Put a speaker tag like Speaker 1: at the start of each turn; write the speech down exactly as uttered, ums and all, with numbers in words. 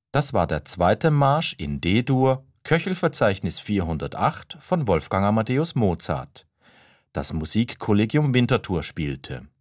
Speaker 1: Das war der zweite Marsch in D-Dur, Köchelverzeichnis vierhundertacht von Wolfgang Amadeus Mozart. Das Musikkollegium Winterthur spielte